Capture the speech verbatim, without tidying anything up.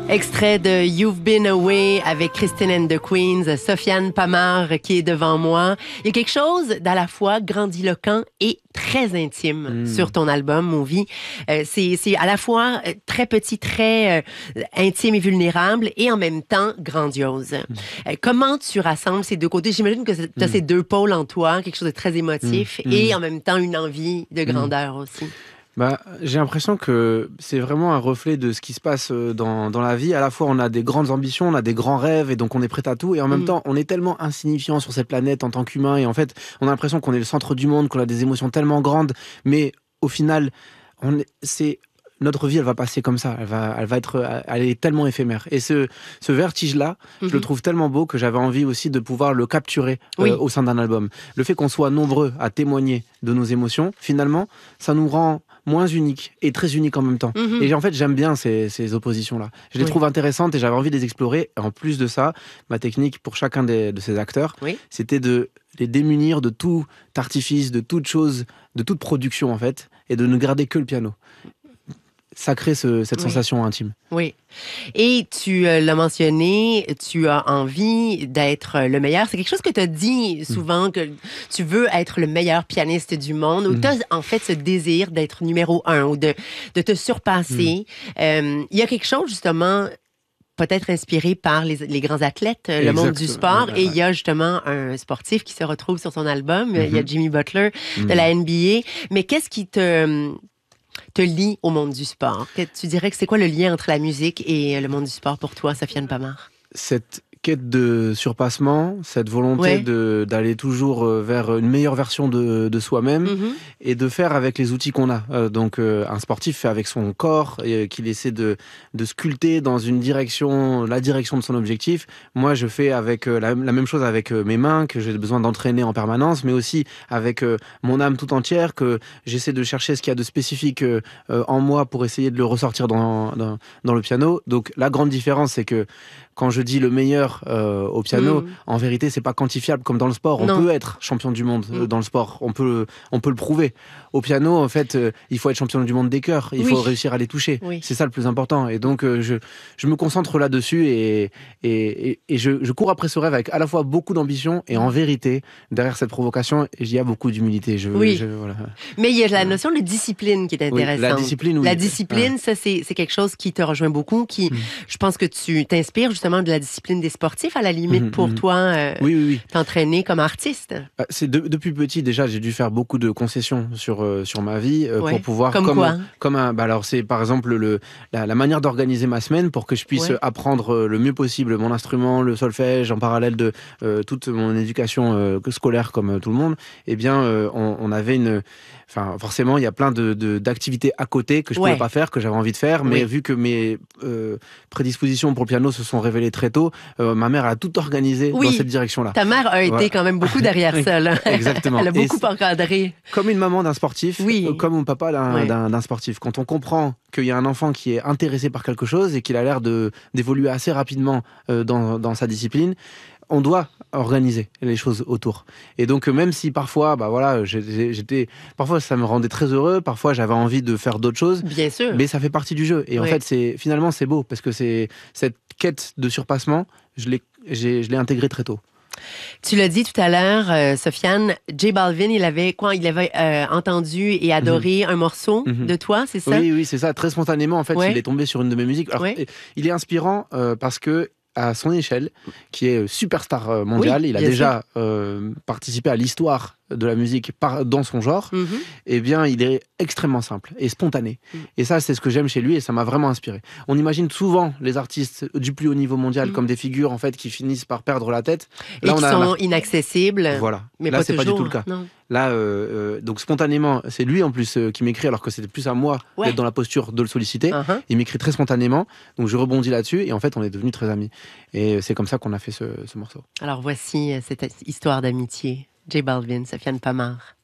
Extrait de You've Been Away avec Christine and the Queens, Sofiane Pamart qui est devant moi. Il y a quelque chose d'à la fois grandiloquent et très intime mmh. sur ton album Movie. Euh, c'est, c'est à la fois très petit, très euh, intime et vulnérable et en même temps grandiose. Mmh. Euh, comment tu rassembles ces deux côtés? J'imagine que tu as mmh. ces deux pôles en toi, quelque chose de très émotif mmh. et en même temps une envie de grandeur mmh. aussi. Bah, j'ai l'impression que c'est vraiment un reflet de ce qui se passe dans, dans la vie. À la fois, on a des grandes ambitions, on a des grands rêves et donc on est prêt à tout. Et en même mmh. temps, on est tellement insignifiant sur cette planète en tant qu'humain. Et en fait, on a l'impression qu'on est le centre du monde, qu'on a des émotions tellement grandes. Mais au final, on est, c'est... notre vie, elle va passer comme ça. Elle va, elle va être, elle est tellement éphémère. Et ce, ce vertige-là, mm-hmm. je le trouve tellement beau que j'avais envie aussi de pouvoir le capturer oui. euh, au sein d'un album. Le fait qu'on soit nombreux à témoigner de nos émotions, finalement, ça nous rend moins uniques et très uniques en même temps. Mm-hmm. Et en fait, j'aime bien ces, ces oppositions-là. Je les oui. trouve intéressantes et j'avais envie de les explorer. Et en plus de ça, ma technique pour chacun des, de ces acteurs, oui. c'était de les démunir de tout artifice, de toute chose, de toute production en fait, et de ne garder que le piano. Ça crée ce, cette oui. sensation intime. Oui. Et tu euh, l'as mentionné, tu as envie d'être le meilleur. C'est quelque chose que tu as dit souvent, mmh. que tu veux être le meilleur pianiste du monde, ou mmh. tu as en fait ce désir d'être numéro un, ou de, de te surpasser. Il mmh. euh, y a quelque chose justement... peut-être inspiré par les, les grands athlètes, le Exactement. monde du sport. Et il y a justement un sportif qui se retrouve sur son album. Il mm-hmm. y a Jimmy Butler mm-hmm. de la N B A. Mais qu'est-ce qui te, te lie au monde du sport? Tu dirais que c'est quoi le lien entre la musique et le monde du sport pour toi, Sofiane Pamart? Cette quête de surpassement, cette volonté ouais. de, d'aller toujours vers une meilleure version de, de soi-même mm-hmm. et de faire avec les outils qu'on a. Euh, donc euh, un sportif fait avec son corps et euh, qu'il essaie de, de sculpter dans une direction, la direction de son objectif. Moi, je fais avec euh, la, la même chose avec euh, mes mains, que j'ai besoin d'entraîner en permanence, mais aussi avec euh, mon âme tout entière, que j'essaie de chercher ce qu'il y a de spécifique euh, euh, en moi pour essayer de le ressortir dans, dans, dans le piano. Donc la grande différence, c'est que quand je dis le meilleur euh, au piano, mmh. en vérité, c'est pas quantifiable comme dans le sport. On non. peut être champion du monde mmh. euh, dans le sport. On peut, on peut le prouver. Au piano, en fait, euh, il faut être champion du monde des cœurs. Il oui. faut réussir à les toucher. Oui. C'est ça le plus important. Et donc, euh, je, je me concentre là-dessus et, et, et, et je, je cours après ce rêve avec à la fois beaucoup d'ambition et en vérité, derrière cette provocation, il y a beaucoup d'humilité. Je, oui. je, voilà. Mais il y a la notion de discipline qui est intéressante. Oui, la discipline, oui. La discipline, ah. ça, c'est, c'est quelque chose qui te rejoint beaucoup, qui, mmh. je pense que tu t'inspires justement de la discipline des sportifs, à la limite, mmh, pour mmh. toi, euh, oui, oui, oui. t'entraîner comme artiste. C'est de, depuis petit, déjà, j'ai dû faire beaucoup de concessions sur, euh, sur ma vie euh, ouais. pour pouvoir... Comme, comme quoi comme un, bah alors, c'est par exemple le, la, la manière d'organiser ma semaine pour que je puisse ouais. apprendre le mieux possible mon instrument, le solfège, en parallèle de euh, toute mon éducation euh, scolaire comme euh, tout le monde. Eh bien, euh, on, on avait une... Enfin, forcément, il y a plein de, de, d'activités à côté que je ne ouais. pouvais pas faire, que j'avais envie de faire, mais oui. vu que mes euh, prédispositions pour le piano se sont révélées très tôt, euh, ma mère a tout organisé oui. dans cette direction-là. Ta mère a été voilà. quand même beaucoup derrière ça. Là. Exactement. Elle a beaucoup encadré. Comme une maman d'un sportif, oui. euh, comme mon papa d'un, ouais. d'un, d'un sportif. Quand on comprend qu'il y a un enfant qui est intéressé par quelque chose et qu'il a l'air de, d'évoluer assez rapidement euh, dans, dans sa discipline, on doit organiser les choses autour. Et donc, même si parfois, bah voilà, j'étais, parfois ça me rendait très heureux, parfois j'avais envie de faire d'autres choses. Bien sûr. Mais ça fait partie du jeu. Et oui. en fait, c'est, finalement, c'est beau parce que c'est cette quête de surpassement, je l'ai, j'ai, je l'ai intégrée très tôt. Tu l'as dit tout à l'heure, euh, Sofiane, J Balvin, il avait quoi? Il avait euh, entendu et adoré mm-hmm. un morceau mm-hmm. de toi, c'est ça? Oui, oui, c'est ça. Très spontanément, en fait, ouais. il est tombé sur une de mes musiques. Alors, ouais. il est inspirant euh, parce que à son échelle, qui est superstar mondial, oui, il a déjà euh, participé à l'histoire de la musique par, dans son genre, mm-hmm. eh bien, il est extrêmement simple et spontané. Mm. Et ça, c'est ce que j'aime chez lui et ça m'a vraiment inspiré. On imagine souvent les artistes du plus haut niveau mondial mm. comme des figures en fait qui finissent par perdre la tête. Et Là, qui on a, sont a... inaccessibles. Voilà. Mais Là, pas c'est toujours, pas du tout le cas. Non. Là, euh, euh, donc spontanément, c'est lui en plus euh, qui m'écrit alors que c'était plus à moi ouais. d'être dans la posture de le solliciter. Uh-huh. Il m'écrit très spontanément, donc je rebondis là-dessus et en fait, on est devenus très amis. Et c'est comme ça qu'on a fait ce, ce morceau. Alors voici cette histoire d'amitié. J Balvin, Sofiane Pamart.